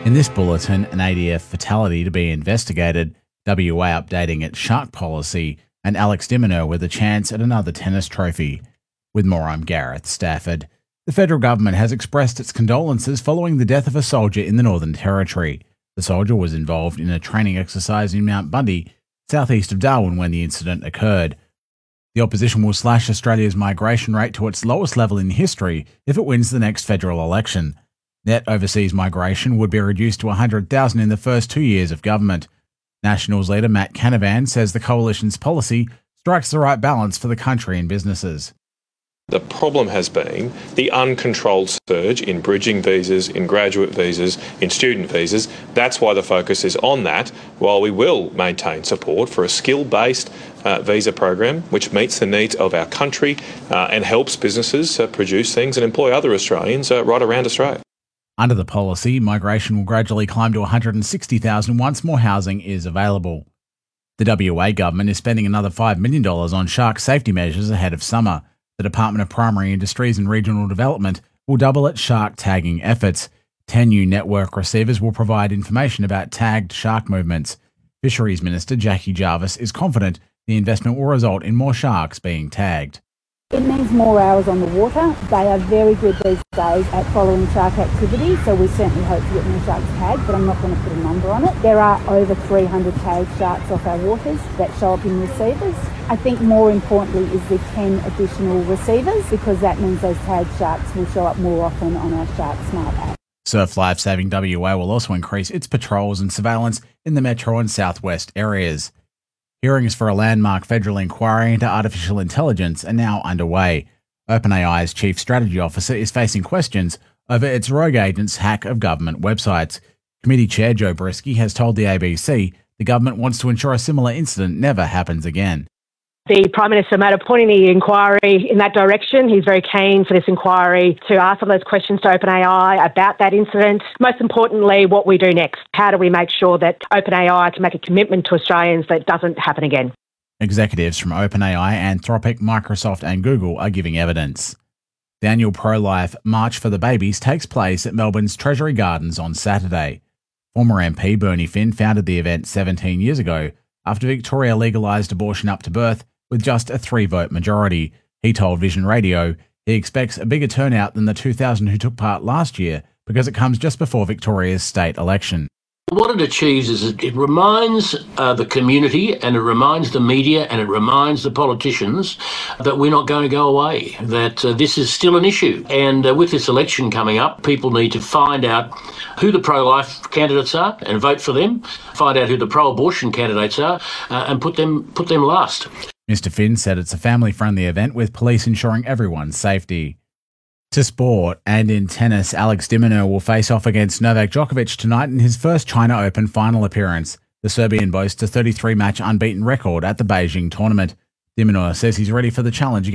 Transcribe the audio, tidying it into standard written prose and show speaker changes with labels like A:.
A: In this bulletin, an ADF fatality to be investigated, WA updating its shark policy, and Alex de Minaur with a chance at another tennis trophy. With more, I'm Gareth Stafford. The federal government has expressed its condolences following the death of a soldier in the Northern Territory. The soldier was involved in a training exercise in Mount Bundy, southeast of Darwin, when the incident occurred. The opposition will slash Australia's migration rate to its lowest level in history if it wins the next federal election. Net overseas migration would be reduced to 100,000 in the first 2 years of government. Nationals leader Matt Canavan says the coalition's policy strikes the right balance for the country and businesses.
B: The problem has been the uncontrolled surge in bridging visas, in graduate visas, in student visas. That's why the focus is on that, while we will maintain support for a skill-based visa program which meets the needs of our country and helps businesses produce things and employ other Australians right around Australia.
A: Under the policy, migration will gradually climb to 160,000 once more housing is available. The WA government is spending another $5 million on shark safety measures ahead of summer. The Department of Primary Industries and Regional Development will double its shark tagging efforts. 10 new network receivers will provide information about tagged shark movements. Fisheries Minister Jackie Jarvis is confident the investment will result in more sharks being tagged.
C: It means more hours on the water. They are very good these days at following shark activity, so we certainly hope to get more sharks tagged, but I'm not going to put a number on it. There are over 300 tagged sharks off our waters that show up in receivers. I think more importantly is the 10 additional receivers, because that means those tagged sharks will show up more often on our Shark Smart app.
A: Surf Life Saving WA will also increase its patrols and surveillance in the metro and southwest areas. Hearings for a landmark federal inquiry into artificial intelligence are now underway. OpenAI's chief strategy officer is facing questions over its rogue agent's hack of government websites. Committee Chair Joe Brisky has told the ABC the government wants to ensure a similar incident never happens again.
D: The Prime Minister made a point in the inquiry in that direction. He's very keen for this inquiry to ask some of those questions to OpenAI about that incident. Most importantly, what we do next. How do we make sure that OpenAI can make a commitment to Australians that it doesn't happen again?
A: Executives from OpenAI, Anthropic, Microsoft and Google are giving evidence. The annual pro-life March for the Babies takes place at Melbourne's Treasury Gardens on Saturday. Former MP Bernie Finn founded the event 17 years ago after Victoria legalised abortion up to birth with just a 3-vote majority. He told Vision Radio he expects a bigger turnout than the 2,000 who took part last year because it comes just before Victoria's state election.
E: What it achieves is it reminds the community, and it reminds the media, and it reminds the politicians that we're not going to go away, that this is still an issue. And with this election coming up, people need to find out who the pro-life candidates are and vote for them, find out who the pro-abortion candidates are, and put them last.
A: Mr. Finn said it's a family-friendly event with police ensuring everyone's safety. To sport, and in tennis, Alex de Minaur will face off against Novak Djokovic tonight in his first China Open final appearance. The Serbian boasts a 33-match unbeaten record at the Beijing tournament. De Minaur says he's ready for the challenge